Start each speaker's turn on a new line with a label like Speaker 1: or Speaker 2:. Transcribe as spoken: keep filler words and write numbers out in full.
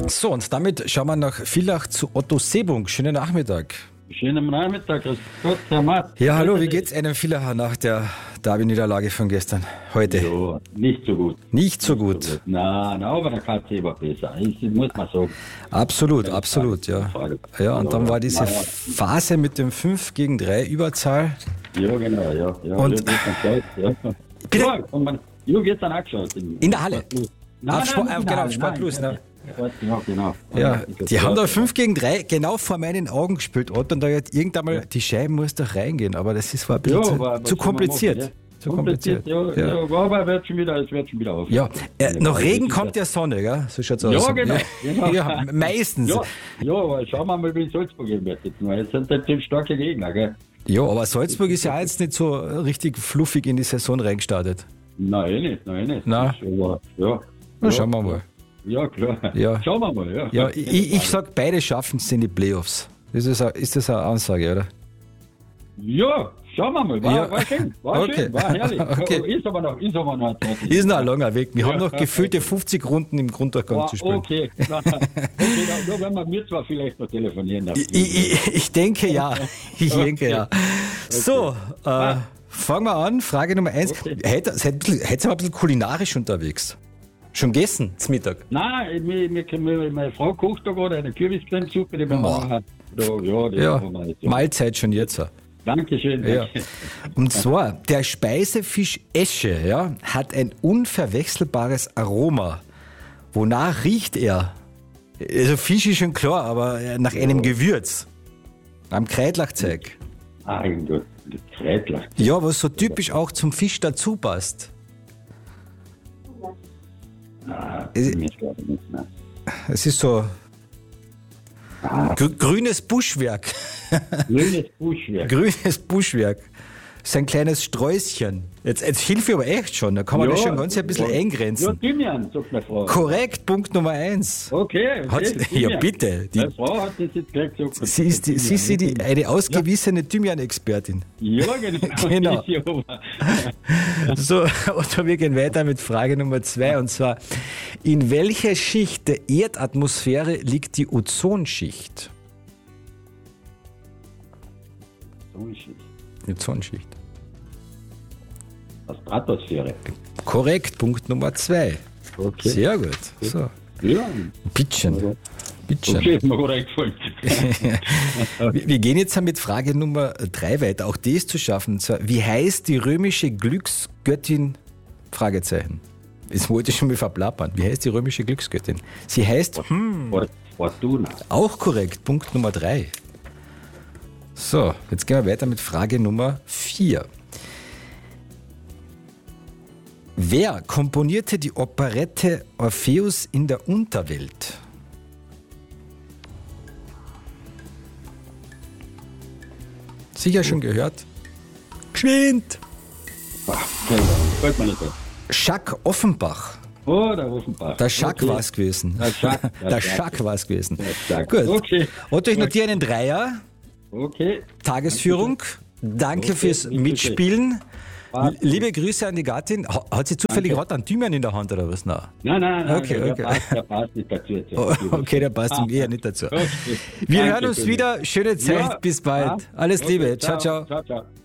Speaker 1: So, und damit schauen wir nach Villach zu Otto Sebung. Schönen Nachmittag.
Speaker 2: Schönen Nachmittag, grüß Gott, Herr Matt.
Speaker 1: Ja, hallo, wie geht's einem Villacher nach der Derby-Niederlage von gestern, heute?
Speaker 2: Ja, nicht so gut.
Speaker 1: Nicht so gut.
Speaker 2: So gut. Nein, nein, aber der K C war besser, das muss man sagen.
Speaker 1: Absolut, absolut, ja. Ja, und dann war diese Phase mit dem fünf gegen drei Überzahl.
Speaker 2: Ja, genau, ja. ja
Speaker 1: Und-
Speaker 2: ja, geschaut, ja.
Speaker 1: Bitte?
Speaker 2: Ja, und man, ja, wird dann auch geschaut. In,
Speaker 1: In der Halle?
Speaker 2: Sport Plus.
Speaker 1: Auf Sport-
Speaker 2: nicht in
Speaker 1: genau,
Speaker 2: der Halle,
Speaker 1: Sport
Speaker 2: nein,
Speaker 1: Plus, ne?
Speaker 2: Sport, ja, genau.
Speaker 1: Ja,
Speaker 2: Ich
Speaker 1: die
Speaker 2: glaub,
Speaker 1: haben da
Speaker 2: ja.
Speaker 1: fünf gegen drei genau vor meinen Augen gespielt, Otto, und da hat irgendwann mal, die Scheibe muss doch reingehen, aber das ist war ein bisschen
Speaker 2: Ja,
Speaker 1: zu,
Speaker 2: aber was
Speaker 1: zu
Speaker 2: soll man
Speaker 1: kompliziert.
Speaker 2: machen, ja?
Speaker 1: Zu kompliziert.
Speaker 2: Ja,
Speaker 1: Ja.
Speaker 2: ja. ja, aber wird schon wieder, es wird schon wieder auf.
Speaker 1: Ja, äh, nach Regen
Speaker 2: Das ist
Speaker 1: kommt ja Sonne, gell? So schaut's
Speaker 2: Ja,
Speaker 1: aus.
Speaker 2: genau, genau.
Speaker 1: Ja, meistens.
Speaker 2: Ja, ja, aber schauen wir mal, wie Salzburg wird jetzt mal. Jetzt sind das sind starke Gegner, gell?
Speaker 1: Ja, aber Salzburg ist ja jetzt nicht so richtig fluffig in die Saison reingestartet.
Speaker 2: Nein, eh nicht, nein, eh nicht.
Speaker 1: Nein.
Speaker 2: Das ist aber, ja.
Speaker 1: Na,
Speaker 2: ja,
Speaker 1: schauen wir mal.
Speaker 2: Ja, klar.
Speaker 1: Ja.
Speaker 2: Schauen wir mal, ja.
Speaker 1: Ja, ich, ich sag, beide schaffen es in die Playoffs. Ist das, eine, ist das eine Ansage, oder?
Speaker 2: Ja, schauen wir mal. War,
Speaker 1: Ja.
Speaker 2: war schön, war
Speaker 1: Okay.
Speaker 2: schön, war herrlich.
Speaker 1: Okay.
Speaker 2: Ist aber noch, ist aber noch ein Trottel.
Speaker 1: Ist noch ein langer Weg. Wir haben
Speaker 2: Ja.
Speaker 1: noch gefühlte fünfzig Runden im Grunddurchgang
Speaker 2: Ah,
Speaker 1: zu spielen.
Speaker 2: okay, okay, da, da werden wir mir zwar vielleicht noch telefonieren.
Speaker 1: Ich, ich, ich denke ja. Ich denke ja. So, äh, fangen wir an. Frage Nummer eins.
Speaker 2: Okay.
Speaker 1: Heute seid ein bisschen- heute sind wir ein bisschen kulinarisch unterwegs. Schon gegessen, zum Mittag?
Speaker 2: Nein, mir, mir, mir, meine Frau kocht da gerade eine Kürbiscremesuppe, die wir
Speaker 1: Boah.
Speaker 2: machen. Da, ja, die
Speaker 1: Ja,
Speaker 2: machen wir jetzt. Ja.
Speaker 1: Mahlzeit schon jetzt.
Speaker 2: Dankeschön.
Speaker 1: Ja.
Speaker 2: Danke.
Speaker 1: Und zwar, der Speisefisch Esche ja, hat ein unverwechselbares Aroma. Wonach riecht er? Also Fisch ist schon klar, aber nach einem Gewürz. Am Kreitlachzeug.
Speaker 2: Ah, Gott, das Kreitlach.
Speaker 1: Ja, was so typisch auch zum Fisch dazu passt.
Speaker 2: Ah,
Speaker 1: Es-
Speaker 2: mir ist gerade nicht mehr.
Speaker 1: Es ist so gr- grünes Buschwerk.
Speaker 2: Grünes Buschwerk.
Speaker 1: Grünes Buschwerk. So ein kleines Sträußchen. Jetzt, jetzt hilft mir aber echt schon. Da kann man das schon ganz ein bisschen
Speaker 2: ja.
Speaker 1: eingrenzen.
Speaker 2: Ja, Thymian, sagt meine Frau.
Speaker 1: Korrekt, Punkt Nummer eins.
Speaker 2: Okay, okay.
Speaker 1: Hat sie-
Speaker 2: Thymian.
Speaker 1: ja, bitte. Die-
Speaker 2: Meine Frau hat das jetzt gleich gesagt.
Speaker 1: Sie ist, die, sie ist die, die, eine ausgewiesene Thymian-Expertin.
Speaker 2: Ja, genau.
Speaker 1: Genau.
Speaker 2: Ist sie aber.
Speaker 1: So, und wir gehen weiter mit Frage Nummer zwei. Und zwar, in welcher Schicht der Erdatmosphäre liegt die Ozonschicht?
Speaker 2: So ist es.
Speaker 1: Die Ozonschicht.
Speaker 2: Aus Stratosphäre.
Speaker 1: Korrekt, Punkt Nummer zwei.
Speaker 2: Okay.
Speaker 1: Sehr gut. So,
Speaker 2: Ja,
Speaker 1: Bittchen. Bittchen.
Speaker 2: okay, ist mir gut eingefallen.
Speaker 1: Wir wir gehen jetzt mit Frage Nummer drei weiter. Auch die ist zu schaffen. Und zwar, wie heißt die römische Glücksgöttin? Fragezeichen. Das wollte ich schon mal verplappern. Wie heißt die römische Glücksgöttin? Sie heißt, hm,
Speaker 2: Fort- Fortuna.
Speaker 1: auch korrekt, Punkt Nummer drei. So, jetzt gehen wir weiter mit Frage Nummer vier. Wer komponierte die Operette Orpheus in der Unterwelt? Sicher schon gehört? Geschwind!
Speaker 2: Ah, genau. Fällt mir nicht ein.
Speaker 1: Jacques Offenbach.
Speaker 2: Oh, der Offenbach.
Speaker 1: Der Jacques
Speaker 2: Okay.
Speaker 1: war es gewesen.
Speaker 2: Der Jacques, der
Speaker 1: Der
Speaker 2: Jacques.
Speaker 1: Jacques war es gewesen.
Speaker 2: Der Jacques.
Speaker 1: Gut.
Speaker 2: Okay.
Speaker 1: Otto, ich notiere einen Dreier.
Speaker 2: Okay.
Speaker 1: Tagesführung. Danke
Speaker 2: Okay,
Speaker 1: fürs
Speaker 2: nicht
Speaker 1: Mitspielen.
Speaker 2: Passt.
Speaker 1: Liebe Grüße an die Gattin. Ha- Hat sie zufällig
Speaker 2: Danke.
Speaker 1: gerade einen Thymian in der Hand oder was? Nein.
Speaker 2: Nein, nein, nein.
Speaker 1: Okay,
Speaker 2: der,
Speaker 1: okay.
Speaker 2: Passt, der passt nicht dazu. Jetzt.
Speaker 1: Oh, okay, der passt ihm eher nicht dazu.
Speaker 2: Okay.
Speaker 1: Wir
Speaker 2: Danke,
Speaker 1: hören uns
Speaker 2: Toni.
Speaker 1: wieder. Schöne Zeit.
Speaker 2: Ja,
Speaker 1: Bis bald.
Speaker 2: ja.
Speaker 1: Alles
Speaker 2: Okay,
Speaker 1: Liebe. Ciao, ciao.
Speaker 2: Ciao, ciao.